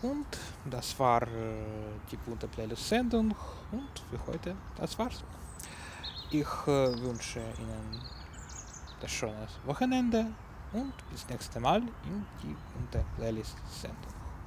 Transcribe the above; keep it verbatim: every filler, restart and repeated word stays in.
Und das war äh, die bunte Playlist-Sendung und für heute, das war's. Ich äh, wünsche Ihnen das schöne Wochenende und bis nächste Mal in die bunte Playlist-Sendung.